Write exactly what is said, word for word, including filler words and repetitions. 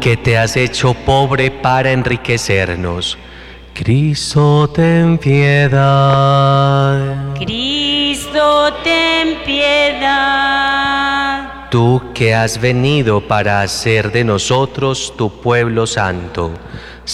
que te has hecho pobre para enriquecernos. Cristo, ten piedad. Cristo, ten piedad. Tú que has venido para hacer de nosotros tu pueblo santo,